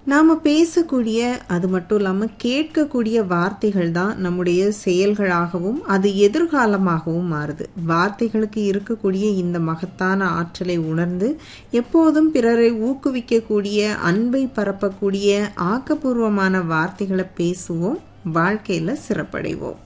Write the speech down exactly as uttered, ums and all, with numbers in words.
நாம் பேசக்கூடிய, அது மட்டும் இல்லாமல் கேட்கக்கூடிய வார்த்தைகள் தான் நம்முடைய செயல்களாகவும் அது எதிர்காலமாகவும் மாறுது. வார்த்தைகளுக்கு இருக்கக்கூடிய இந்த மகத்தான ஆற்றலை உணர்ந்து எப்போதும் பிறரை ஊக்குவிக்கக்கூடிய, அன்பை பரப்பக்கூடிய ஆக்கப்பூர்வமான வார்த்தைகளை பேசுவோம். வாழ்க்கையில் சிறப்படைவோம்.